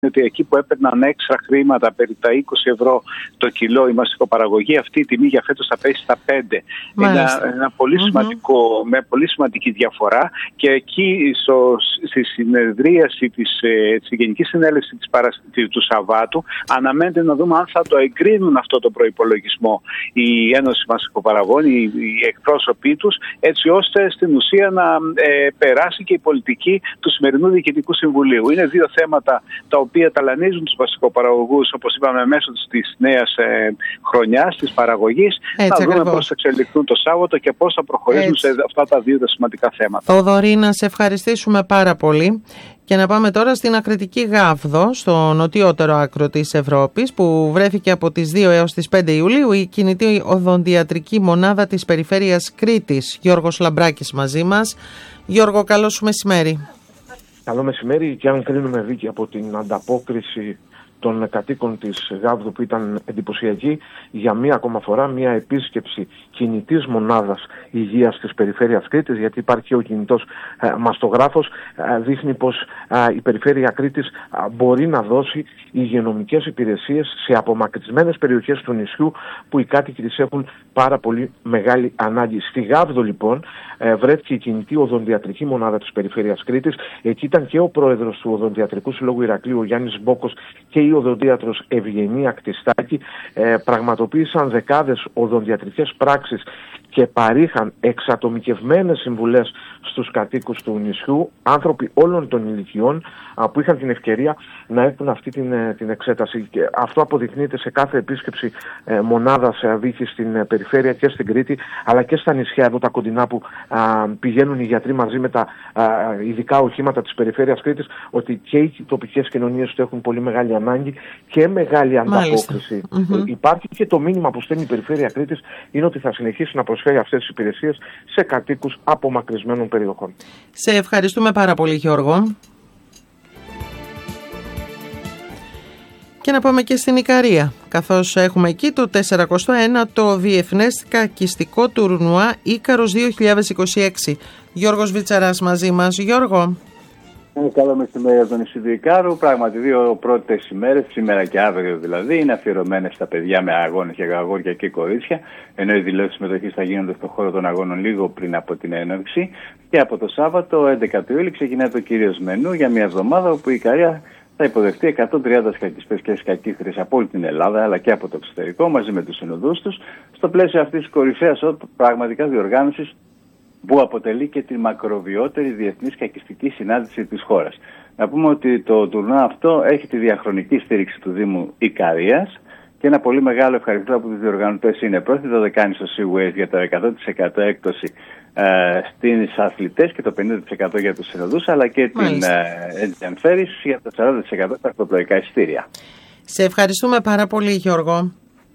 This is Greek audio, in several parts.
ότι εκεί που έπαιρναν έξτρα χρήματα, περί τα 20 ευρώ το κιλό η μαστικοπαραγωγή, αυτή η τιμή για φέτος θα πέσει στα 5. Είναι ένα πολύ σημαντικό, με πολύ σημαντική διαφορά, και εκεί στη συνεδρίαση της Γενικής Συνέλευσης του Σαββάτου αναμένεται να δούμε αν θα το εγκρίνουν αυτό το προϋπολογισμό η Ένωση Μαστικοπαραγών, οι εκπρόσωποι τους, έτσι ώστε στην ουσία να περάσει και η πολιτική του σημερινού Διοικητικού Συμβουλίου. Είναι δύο θέματα τα οποία ταλανίζουν τους μαστικοπαραγωγούς, όπως είπαμε, μέσω της νέας χρονιάς, της παραγωγής. Να δούμε πώς θα εξελιχθούν το Σάββατο και πώς θα προχωρήσουν σε αυτά τα δύο σημαντικά θέματα. Θοδωρή, να σε ευχαριστήσουμε πάρα πολύ. Και να πάμε τώρα στην Ακριτική Γάβδο, στο νοτιότερο άκρο της Ευρώπης, που βρέθηκε από τις 2 έως τις 5 Ιουλίου η κινητή οδοντιατρική μονάδα της περιφέρειας Κρήτης. Γιώργος Λαμπράκης μαζί μας. Γιώργο, καλό σου μεσημέρι. Καλό μεσημέρι, και αν κρίνουμε, Βίκη, από την ανταπόκριση των κατοίκων της Γάβδου, που ήταν εντυπωσιακή, για μία ακόμα φορά μία επίσκεψη κινητής μονάδας υγείας της περιφέρειας Κρήτης, γιατί υπάρχει ο κινητός μαστογράφος, δείχνει πως η περιφέρεια Κρήτης μπορεί να δώσει υγειονομικές υπηρεσίες σε απομακρυσμένες περιοχές του νησιού που οι κάτοικοι της έχουν πάρα πολύ μεγάλη ανάγκη. Στη Γάβδο, λοιπόν, βρέθηκε η κινητή οδοντιατρική μονάδα της περιφέρειας Κρήτης. Εκεί ήταν και ο πρόεδρος του Οδοντιατρικού Συλλόγου Ηρακλείου, ο Γιάννης Μπόκος, και η οδοντίατρος Ευγενία Κτιστάκη. Πραγματοποίησαν δεκάδες οδοντιατρικές πράξεις και παρήχαν εξατομικευμένες συμβουλές στους κατοίκους του νησιού, άνθρωποι όλων των ηλικιών που είχαν την ευκαιρία να έχουν αυτή την εξέταση. Και αυτό αποδεικνύεται σε κάθε επίσκεψη μονάδας Βίκη στην περιφέρεια και στην Κρήτη, αλλά και στα νησιά εδώ τα κοντινά που πηγαίνουν οι γιατροί μαζί με τα ειδικά οχήματα της περιφέρειας Κρήτης, ότι και οι τοπικές κοινωνίες του έχουν πολύ μεγάλη ανάγκη και μεγάλη ανταπόκριση. Υπάρχει και το μήνυμα που στέλνει η περιφέρεια Κρήτης, είναι ότι θα συνεχίσει να προσφέρει αυτές τις υπηρεσίες σε κατοίκους απομακρυσμένων περιοχών. Σε ευχαριστούμε πάρα πολύ, Γιώργο. Και να πάμε και στην Ικαρία, καθώς έχουμε εκεί το 41ο Διεθνές Σκακιστικό Τουρνουά Ίκαρος 2026. Γιώργος Βιτσαράς μαζί μας. Γιώργο. Καλό μεσημέρι από τον νησί του Ικάρου. Πράγματι, δύο πρώτες ημέρες, σήμερα και αύριο δηλαδή, είναι αφιερωμένες στα παιδιά με αγώνες για αγόρια και κορίτσια. Ενώ οι δηλώσεις συμμετοχής θα γίνονται στον χώρο των αγώνων λίγο πριν από την έναρξη. Και από το Σάββατο, 11 του Ιούλη, ξεκινάει το κυρίως μενού για μια εβδομάδα όπου η Ικαρία θα υποδεχτεί 130 σκακιστές και σκακίστρες από όλη την Ελλάδα αλλά και από το εξωτερικό, μαζί με τους συνοδούς τους, στο πλαίσιο αυτής της κορυφαίας πραγματικά διοργάνωσης που αποτελεί και τη μακροβιότερη διεθνή σκακιστική συνάντηση της χώρας. Να πούμε ότι το τουρνουά αυτό έχει τη διαχρονική στήριξη του Δήμου Ικαρίας και ένα πολύ μεγάλο ευχαριστώ από τους διοργανωτές είναι πρώτη το δεκάνη στο Seaways για το 100% έκπτωση στις αθλητές και το 50% για τους συνοδούς, αλλά και την Aegean Ferries για το 40% στα αυτοπλοϊκά εισιτήρια. Σε ευχαριστούμε πάρα πολύ, Γιώργο.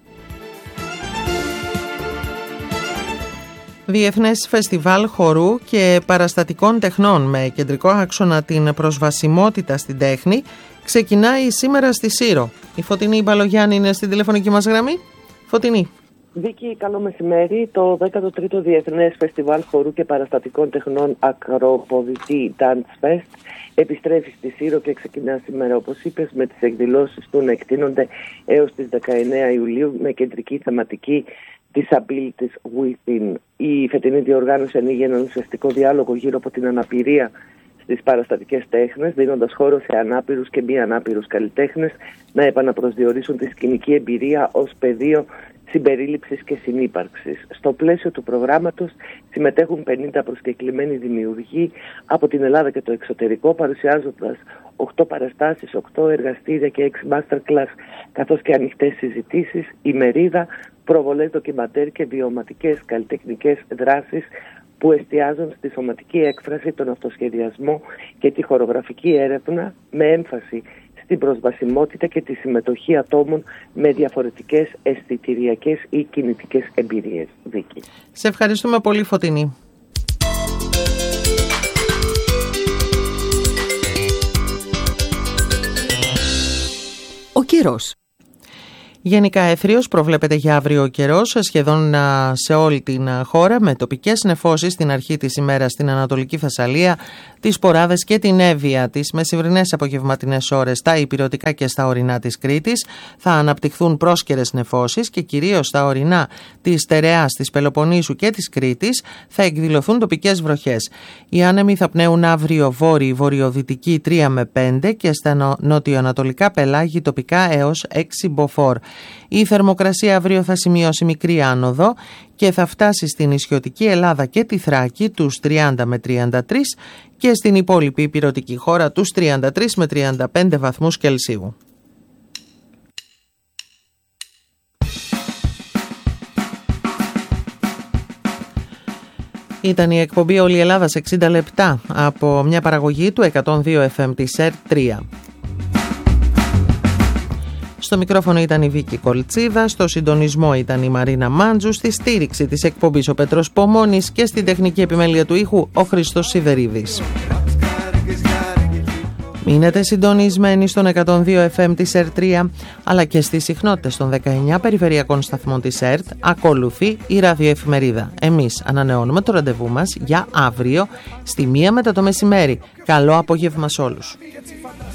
Διεθνές Φεστιβάλ Χορού και Παραστατικών Τεχνών με κεντρικό άξονα την προσβασιμότητα στην τέχνη ξεκινάει σήμερα στη Σύρο. Η Φωτεινή Μπαλογιάννη είναι στην τηλεφωνική μας γραμμή. Φωτεινή. Βίκη, καλό μεσημέρι. Το 13ο Διεθνές Φεστιβάλ Χορού και Παραστατικών Τεχνών Ακροποδητή Dance Fest επιστρέφει στη Σύρο και ξεκινά σήμερα, όπως είπες, με τις εκδηλώσεις του να εκτείνονται έως τις 19 Ιουλίου με κεντρική θεματική Disabilities Within. Η φετινή διοργάνωση ανοίγει έναν ουσιαστικό διάλογο γύρω από την αναπηρία στις παραστατικές τέχνες, δίνοντας χώρο σε ανάπηρους και μη ανάπηρους καλλιτέχνες να επαναπροσδιορίσουν τη σκηνική εμπειρία ως πεδίο συμπερίληψης και συνύπαρξης. Στο πλαίσιο του προγράμματος συμμετέχουν 50 προσκεκλημένοι δημιουργοί από την Ελλάδα και το εξωτερικό, παρουσιάζοντας 8 παραστάσεις, 8 εργαστήρια και 6 masterclass, καθώς και ανοιχτές συζητήσεις, ημερίδα, προβολές ντοκιμαντέρ και βιωματικές καλλιτεχνικές δράσεις που εστιάζουν στη σωματική έκφραση, τον αυτοσχεδιασμό και τη χορογραφική έρευνα, με έμφαση στην προσβασιμότητα και τη συμμετοχή ατόμων με διαφορετικές αισθητηριακές ή κινητικές εμπειρίες. Βίκη. Σε ευχαριστούμε πολύ, Φωτεινή. Ο καιρός. Γενικά έθριος προβλέπεται για αύριο ο καιρός σχεδόν σε όλη την χώρα, με τοπικές νεφώσεις στην αρχή της ημέρας στην Ανατολική Θεσσαλία, τις Ποράδες και την Εύβοια. Τις μεσημβρινές απογευματινές ώρες στα ηπειρωτικά και στα ορεινά της Κρήτης θα αναπτυχθούν πρόσκαιρες νεφώσεις και κυρίως στα ορεινά της Στερεάς, της Πελοποννήσου και της Κρήτης θα εκδηλωθούν τοπικές βροχές. Οι άνεμοι θα πνέουν αύριο βόρειο-βορειοδυτική 3 με 5 και στα νοτιοανατολικά πελάγη τοπικά έως 6 μποφόρ. Η θερμοκρασία αύριο θα σημειώσει μικρή άνοδο και θα φτάσει στην νησιωτική Ελλάδα και τη Θράκη τους 30 με 33 και στην υπόλοιπη ηπειρωτική χώρα τους 33 με 35 βαθμούς Κελσίου. Ήταν η εκπομπή Όλη η Ελλάδα σε 60 λεπτά από μια παραγωγή του 102 FM της ΕΡΤ3. Στο μικρόφωνο ήταν η Βίκη Κολτσίδα, στο συντονισμό ήταν η Μαρίνα Μάντζου, στη στήριξη της εκπομπής ο Πέτρος Πομώνης και στην τεχνική επιμέλεια του ήχου ο Χριστός Σιδερίδης. Μείνετε συντονισμένοι στον 102 FM της ΕΡΤ3 αλλά και στις συχνότητες των 19 περιφερειακών σταθμών της ΕΡΤ. Ακολουθεί η ραδιοεφημερίδα. Εμείς ανανεώνουμε το ραντεβού μας για αύριο στη 1 μετά το μεσημέρι. Καλό απόγευμα σε όλους.